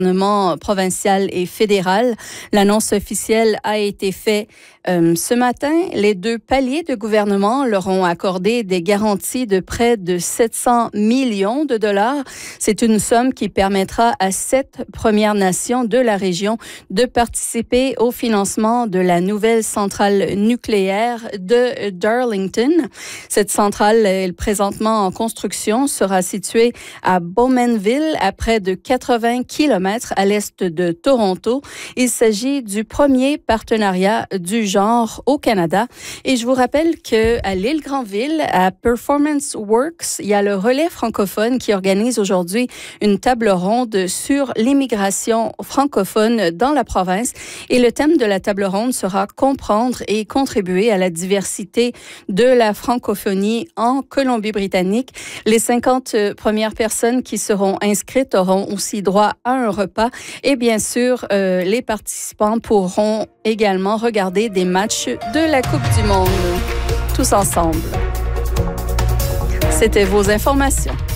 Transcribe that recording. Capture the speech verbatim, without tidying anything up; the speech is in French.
gouvernement provincial et fédéral. L'annonce officielle a été faite euh, ce matin. Les deux paliers de gouvernement leur ont accordé des garanties de près de sept cents millions de dollars. C'est une somme qui permettra à sept Premières Nations de la région de participer au financement de la nouvelle centrale nucléaire de Darlington. Cette centrale est présentement en construction, sera située à Bowmanville, à près de quatre-vingts kilomètres à l'est de Toronto. Il s'agit du premier partenariat du genre au Canada. Et je vous rappelle qu'à l'île Granville, à Performance Works, il y a le Relais francophone qui organise aujourd'hui une table ronde sur l'immigration francophone dans la province. Et le thème de la table ronde sera comprendre et contribuer à la diversité de la francophonie en Colombie-Britannique. Les cinquante premières personnes qui seront inscrites auront aussi droit à un repas et bien sûr, euh, les participants pourront également regarder des matchs de la Coupe du Monde tous ensemble. C'était vos informations.